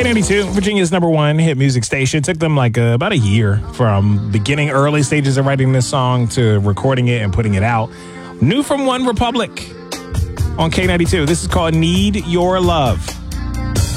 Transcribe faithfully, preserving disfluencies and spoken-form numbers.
ninety-two, Virginia's number one hit music station. It took them like uh, about a year from beginning early stages of writing this song to recording it and putting it out. New from One Republic on K ninety-two. This is called Need Your Love.